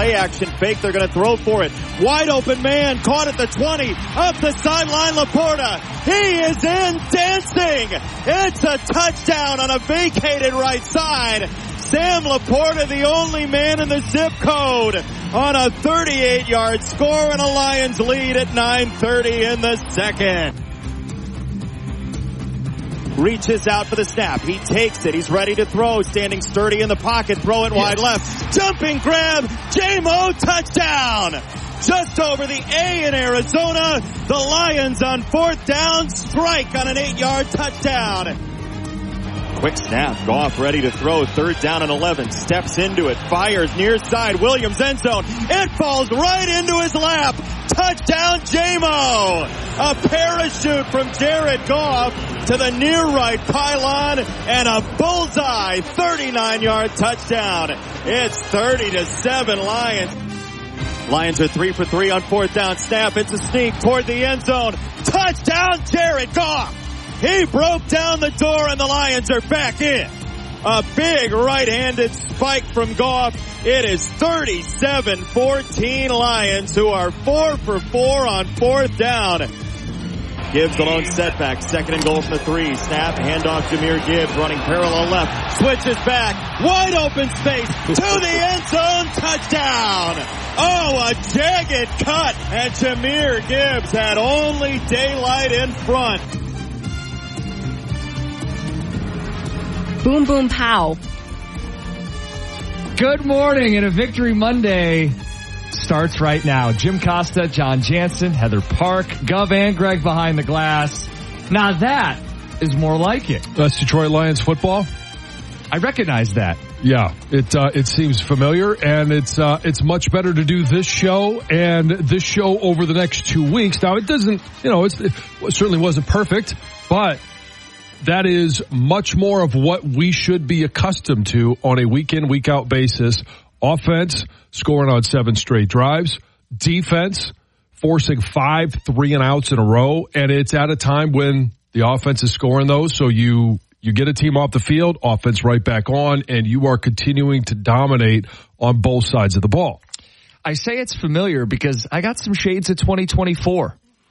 play action fake. They're going to throw for it. Wide open man caught at the 20. Up the sideline, Laporta. He is in dancing. It's a touchdown on a vacated right side. Sam Laporta, the only man in the zip code, on a 38-yard score and a Lions lead at 9:30 in the second. Reaches out for the snap. He takes it. He's ready to throw. Standing sturdy in the pocket. Throw it wide left. Jumping grab. J-Mo touchdown. Just over the A in Arizona. The Lions on 4th down. Strike on an 8-yard touchdown. Quick snap. Goff ready to throw. 3rd down and 11. Steps into it. Fires near side. Williams end zone. It falls right into his lap. Touchdown, J-Mo. A parachute from Jared Goff to the near right pylon and a bullseye 39-yard touchdown. It's 30-7 Lions. Lions are 3 for 3 on 4th down snap. It's a sneak toward the end zone. Touchdown, Jared Goff. He broke down the door and the Lions are back in. A big right-handed spike from Goff. It is 37-14 Lions, who are 4 for 4 on 4th down. Gibbs the lone setback. 2nd and goal from the 3. Snap, handoff, Jahmyr Gibbs running parallel left. Switches back. Wide open space to the end zone. Touchdown. Oh, a jagged cut. And Jahmyr Gibbs had only daylight in front. Boom, boom, pow. Good morning, and a Victory Monday starts right now. Jim Costa, John Jansen, Heather Park, Gov and Greg behind the glass. Now that is more like it. That's Detroit Lions football. I recognize that. Yeah, it seems familiar, and it's much better to do this show and this show over the next 2 weeks. Now, it doesn't, it certainly wasn't perfect, but that is much more of what we should be accustomed to on a week-in, week-out basis. Offense, scoring on 7 straight drives. Defense, forcing 5 3-and-outs in a row. And it's at a time when the offense is scoring those. So you get a team off the field, offense right back on, and you are continuing to dominate on both sides of the ball. I say it's familiar because I got some shades of 2024.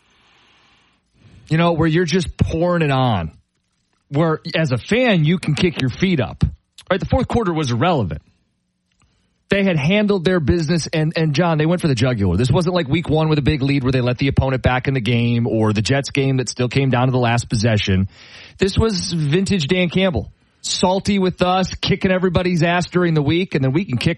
Where you're just pouring it on. Where, as a fan, you can kick your feet up. Right? The fourth quarter was irrelevant. They had handled their business, and John, they went for the jugular. This wasn't like week 1 with a big lead where they let the opponent back in the game, or the Jets game that still came down to the last possession. This was vintage Dan Campbell. Salty with us, kicking everybody's ass during the week, and then we can kick